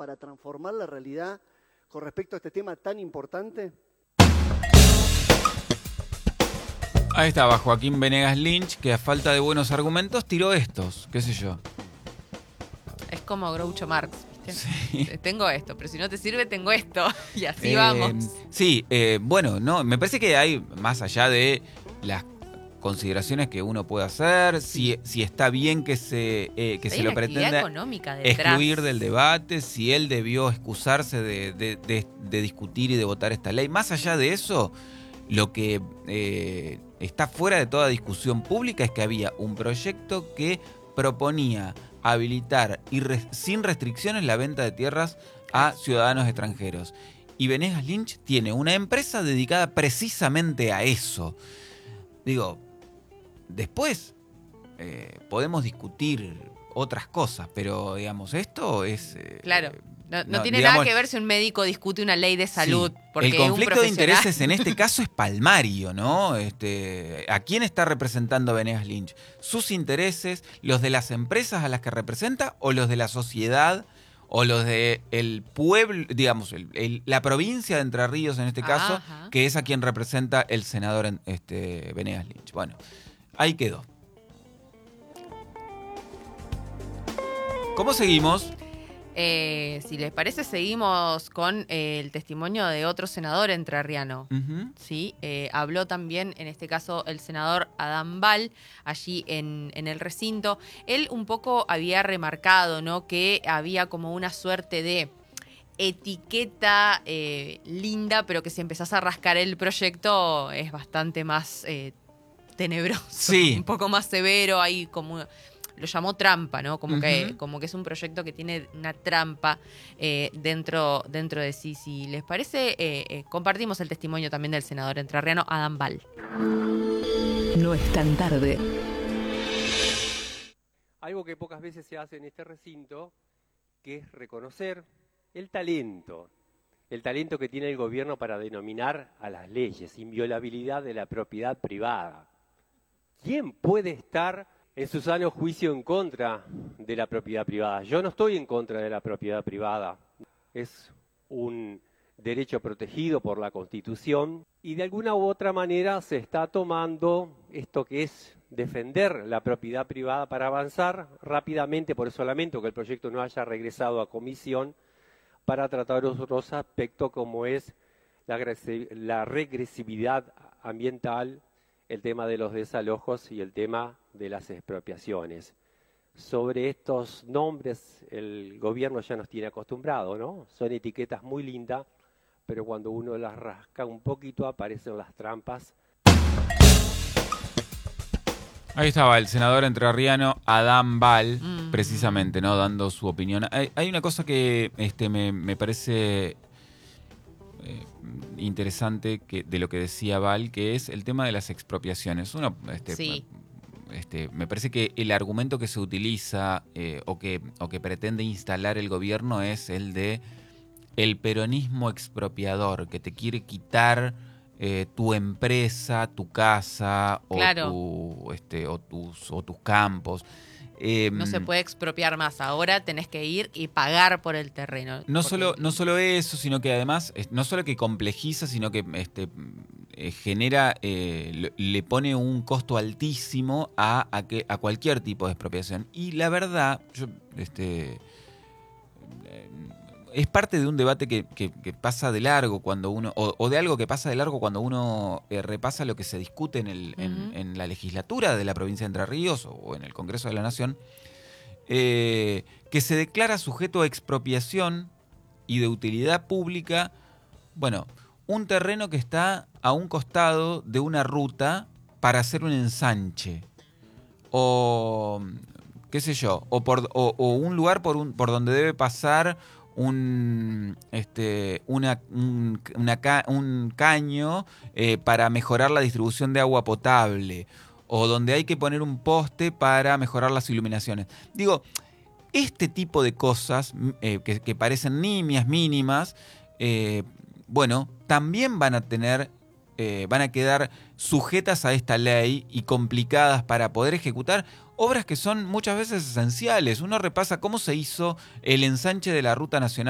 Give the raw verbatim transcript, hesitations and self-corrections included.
para transformar la realidad con respecto a este tema tan importante? Ahí estaba Joaquín Venegas Lynch, que a falta de buenos argumentos tiró estos, qué sé yo. Es como Groucho Marx, ¿viste? Sí. Tengo esto, pero si no te sirve, tengo esto. Y así Eh, vamos. Sí, eh, bueno, no, me parece que hay, más allá de las consideraciones que uno puede hacer, si, si está bien que se, eh, que Hay se una lo pretenda actividad económica detrás. excluir del debate, si él debió excusarse de, de, de, de discutir y de votar esta ley. Más allá de eso, lo que eh, está fuera de toda discusión pública es que había un proyecto que proponía habilitar y res, sin restricciones la venta de tierras a ciudadanos extranjeros. Y Venegas Lynch tiene una empresa dedicada precisamente a eso. Digo, después eh, podemos discutir otras cosas, pero digamos, esto es... Eh, claro, no, no, no tiene digamos, nada que ver si un médico discute una ley de salud. Sí, porque el conflicto un de intereses en este caso es palmario, ¿no? Este, ¿a quién está representando Venegas Lynch? ¿Sus intereses, los de las empresas a las que representa o los de la sociedad o los de el pueblo, digamos, el, el, la provincia de Entre Ríos en este caso, Ajá. que es a quien representa el senador este, Venegas Lynch? Bueno, ahí quedó. ¿Cómo seguimos? Eh, si les parece, seguimos con eh, el testimonio de otro senador entrerriano. Uh-huh. ¿Sí? Eh, habló también, en este caso, el senador Adán Bal, allí en, en el recinto. Él un poco había remarcado, ¿no?, que había como una suerte de etiqueta eh, linda, pero que si empezás a rascar el proyecto es bastante más eh, tenebroso, sí. un poco más severo, hay como... Lo llamó trampa, ¿no? Como, uh-huh. que, como que es un proyecto que tiene una trampa eh, dentro, dentro de sí. Si les parece, eh, eh, compartimos el testimonio también del senador entrerriano Adán Bal. No es tan tarde. Algo que pocas veces se hace en este recinto, que es reconocer el talento, el talento que tiene el gobierno para denominar a las leyes, inviolabilidad de la propiedad privada. ¿Quién puede estar en su sano juicio en contra de la propiedad privada? Yo no estoy en contra de la propiedad privada. Es un derecho protegido por la Constitución y de alguna u otra manera se está tomando esto que es defender la propiedad privada para avanzar rápidamente. Por eso lamento que el proyecto no haya regresado a comisión para tratar otros aspectos como es la, la regresividad ambiental, el tema de los desalojos y el tema de las expropiaciones. Sobre estos nombres el gobierno ya nos tiene acostumbrado, ¿no? Son etiquetas muy lindas, pero cuando uno las rasca un poquito aparecen las trampas. Ahí estaba el senador entrerriano Adán Bal, mm. precisamente, ¿no?, dando su opinión. Hay, hay una cosa que este, me, me parece eh, interesante que, de lo que decía Bal, que es el tema de las expropiaciones. Uno, este, sí. este, me parece que el argumento que se utiliza eh, o, que, o que pretende instalar el gobierno es el de el peronismo expropiador, que te quiere quitar eh, tu empresa, tu casa o, claro. tu, este, o, tus, o tus campos. Eh, no se puede expropiar más. Ahora tenés que ir y pagar por el terreno. No porque... solo, no solo eso, sino que además, no solo que complejiza, sino que este, eh, genera, eh, le pone un costo altísimo a, a, que, a cualquier tipo de expropiación. Y la verdad, yo, este, eh, es parte de un debate que, que, que pasa de largo cuando uno, o, o de algo que pasa de largo cuando uno eh, repasa lo que se discute en, el, uh-huh. en, en la legislatura de la provincia de Entre Ríos o en el Congreso de la Nación, eh, que se declara sujeto a expropiación y de utilidad pública, bueno, un terreno que está a un costado de una ruta para hacer un ensanche, o qué sé yo, o, por, o, o un lugar por, un, por donde debe pasar un, este, una, un, una ca, un caño eh, para mejorar la distribución de agua potable, o donde hay que poner un poste para mejorar las iluminaciones. Digo, este tipo de cosas eh, que, que parecen nimias, mínimas, eh, bueno, también van a tener, eh, van a quedar sujetas a esta ley y complicadas para poder ejecutar obras que son muchas veces esenciales. Uno repasa cómo se hizo el ensanche de la Ruta Nacional